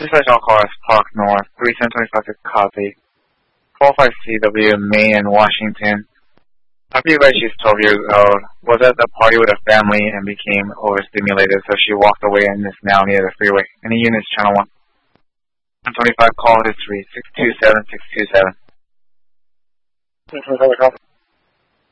Dispatch all cars Park North, 3725 to copy. 45CW, Main and Washington. Happy that she's 12 years old, was at the party with her family and became overstimulated, so she walked away and is now near the freeway. Any units, channel 1. 125, call history, 627, 627. 627, copy.